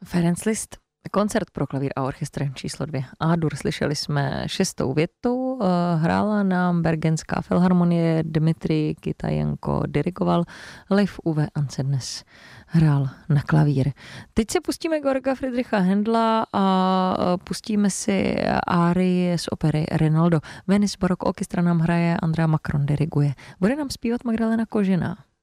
Ferenc Liszt, koncert pro klavír a orchestr číslo 2. A-dur, slyšeli jsme 6. větu, hrála nám Bergenská filharmonie, Dmitrij Kytajenko dirigoval, Leif Uwe Anse dnes hrál na klavír. Teď se pustíme Georga Friedricha Händla a pustíme si árii z opery Rinaldo. Venice Baroque Orchestra nám hraje, Andrea Macron diriguje. Bude nám zpívat Magdalena Kožená.